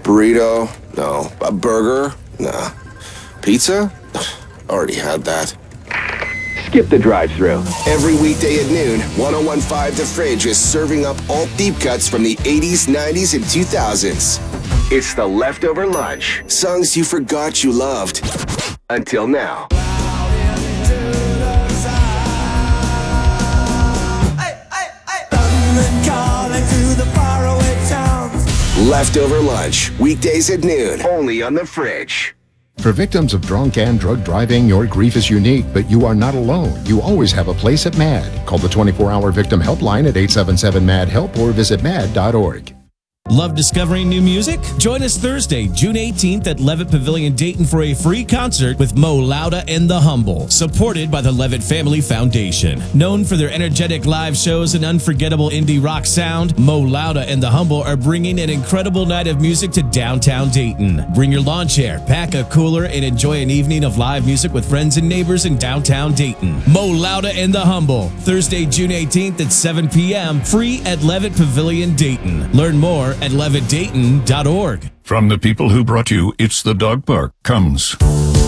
Burrito? No. A burger? Nah. Pizza? Already had that. Skip the drive-thru. Every weekday at noon, 1015 The Fridge is serving up alt deep cuts from the 80s, 90s, and 2000s. It's the leftover lunch. Songs you forgot you loved. Until now. Leftover lunch, weekdays at noon, only on The Fridge. For victims of drunk and drug driving, your grief is unique, but you are not alone. You always have a place at MAD. Call the 24-hour victim helpline at 877-MAD-HELP or visit mad.org. Love discovering new music? Join us Thursday, June 18th at Levitt Pavilion, Dayton for a free concert with Mo Lauda and The Humble, supported by the Levitt Family Foundation. Known for their energetic live shows and unforgettable indie rock sound, Mo Lauda and The Humble are bringing an incredible night of music to downtown Dayton. Bring your lawn chair, pack a cooler, and enjoy an evening of live music with friends and neighbors in downtown Dayton. Mo Lauda and The Humble, Thursday, June 18th at 7 p.m., free at Levitt Pavilion, Dayton. Learn more at levittdayton.org. From the people who brought you It's the Dog Park comes